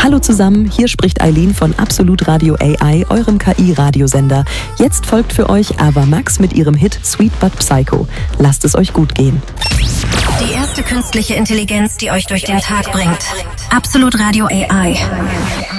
Hallo zusammen, hier spricht Eileen von Absolut Radio AI, eurem KI-Radiosender. Jetzt folgt für euch Ava Max mit ihrem Hit Sweet But Psycho. Lasst es euch gut gehen. Die erste künstliche Intelligenz, die euch durch den Tag bringt. Absolut Radio AI.